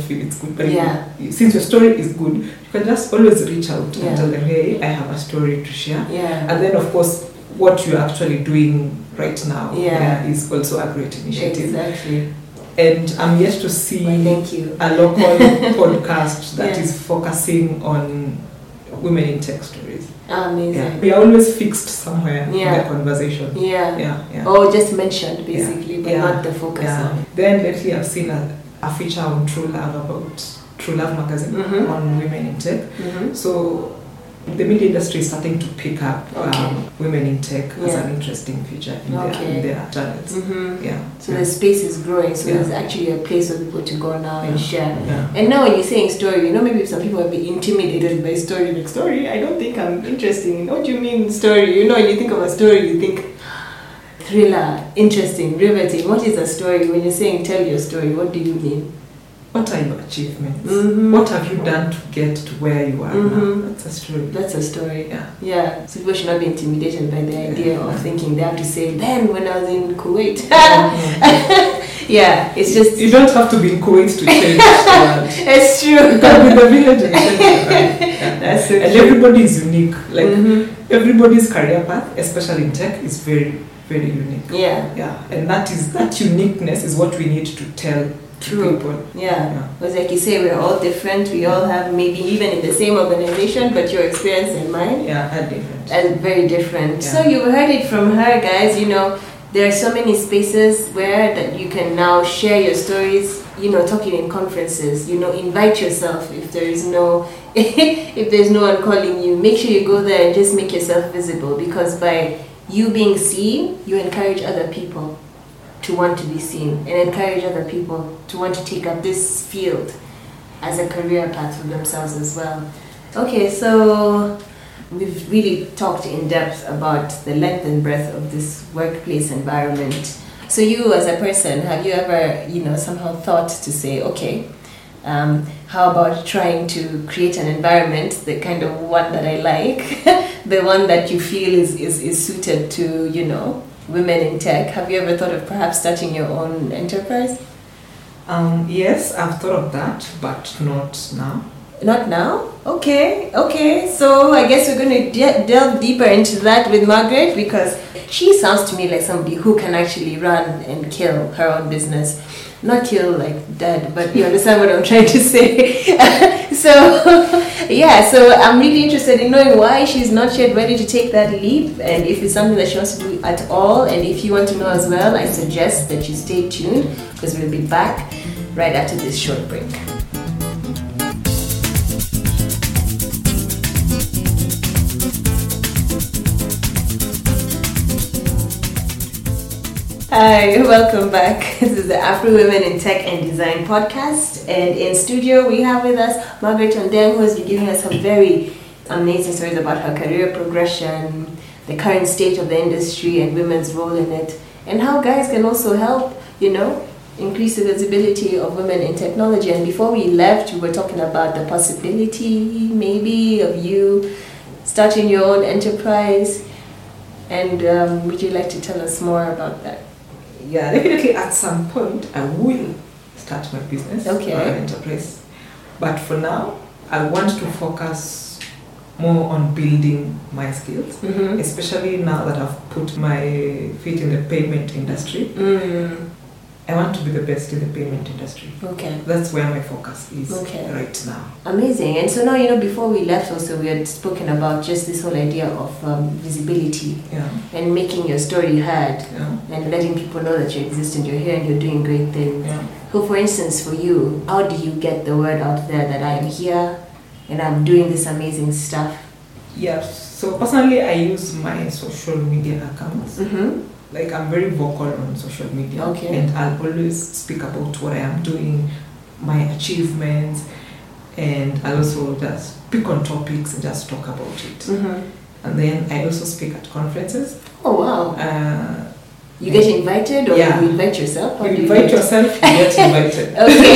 feel it's good. But since your story is good, you can just always reach out and tell them, hey, I have a story to share. And then, of course, what you're actually doing right now is also a great initiative. Exactly. And I'm yet to see a local podcast that is focusing on women in tech stories. Amazing. We are always fixed somewhere in the conversation. Or just mentioned, basically, but not the focus on. Then lately I've seen a feature on True Love about True Love magazine on women in tech. So the media industry is starting to pick up women in tech as an interesting feature in their channels. So the space is growing, so there's actually a place for people to go now and share. And now when you're saying story, you know, maybe some people will be intimidated by story. Like, story? I don't think I'm interested in. What do you mean story? You know, when you think of a story, you think thriller, interesting, riveting. What is a story? When you're saying tell your story, what do you mean? What are your achievements? What have you done to get to where you are now? That's a story. That's a story. So people should not be intimidated by the idea of thinking they have to say, then when I was in Kuwait. It's just... You don't have to be in Kuwait to change the world. It's true. You can be in the village and change the world. That's so and true. everybody is unique. Like, everybody's career path, especially in tech, is very, very unique. And that uniqueness is what we need to tell people. Because like you say, we're all different. We all have maybe even in the same organization, but your experience and mine are different. And very different. So you heard it from her, guys. You know, there are so many spaces where that you can now share your stories. You know, talking in conferences. You know, invite yourself if there is no if there's no one calling you. Make sure you go there and just make yourself visible, because by you being seen, you encourage other people to want to be seen and encourage other people to want to take up this field as a career path for themselves as well. Okay, so we've really talked in depth about the length and breadth of this workplace environment. So you as a person, have you ever, you know, somehow thought to say, okay, how about trying to create an environment, the kind of one that I like, the one that you feel is suited to, you know, women in tech? Have you ever thought of perhaps starting your own enterprise? Yes, I've thought of that, but not now. Not now? Okay. So I guess we're going to delve deeper into that with Margaret, because she sounds to me like somebody who can actually run and kill her own business. Not kill like dead, but you understand what I'm trying to say. So I'm really interested in knowing why she's not yet ready to take that leap, and if it's something that she wants to do at all. And if you want to know as well, I suggest that you stay tuned, because we'll be back right after this short break. Hi, welcome back. This is the Afro Women in Tech and Design podcast, and in studio we have with us Margaret Ondeng, who has been giving us some very amazing stories about her career progression, the current state of the industry and women's role in it, and how guys can also help, you know, increase the visibility of women in technology. And before we left, we were talking about the possibility maybe of you starting your own enterprise, and would you like to tell us more about that? Yeah, definitely at some point I will start my business or enterprise. But for now, I want to focus more on building my skills, especially now that I've put my feet in the payment industry. I want to be the best in the payment industry. That's where my focus is right now. Amazing. And so now, you know, before we left also, we had spoken about just this whole idea of visibility and making your story heard and letting people know that you exist and you're here and you're doing great things. So for instance, for you, how do you get the word out there that I am here and I'm doing this amazing stuff? So personally, I use my social media accounts. Like, I'm very vocal on social media, and I'll always speak about what I am doing, my achievements, and I'll also just pick on topics and just talk about it. And then I also speak at conferences. Oh wow! You get invited, or you invite yourself? You invite yourself, you get invited.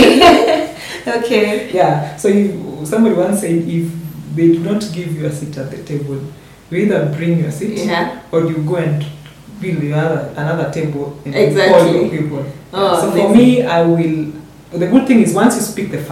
Okay. Yeah. So somebody once said, if they do not give you a seat at the table, you either bring your seat or you go and build another table and call your people. So for me, I will. The good thing is, once you speak the